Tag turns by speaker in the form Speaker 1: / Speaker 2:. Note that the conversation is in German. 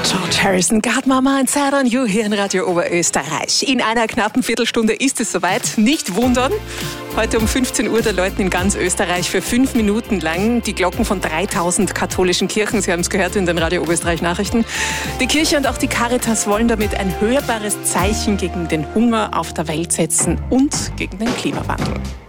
Speaker 1: George Harrison, God Mama and Sad on You hier in Radio Oberösterreich. In einer knappen Viertelstunde ist es soweit. Nicht wundern, heute um 15 Uhr, da läuten in ganz Österreich für 5 Minuten lang die Glocken von 3000 katholischen Kirchen. Sie haben es gehört in den Radio Oberösterreich Nachrichten. Die Kirche und auch die Caritas wollen damit ein hörbares Zeichen gegen den Hunger auf der Welt setzen und gegen den Klimawandel.